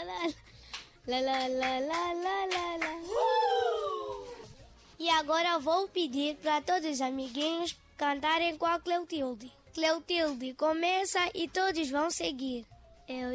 lá, lá, lá, lá, lá, lá, lá. E agora eu vou pedir para todos os amiguinhos cantarem com a Cleotilde. Cleotilde começa e todos vão seguir. Eu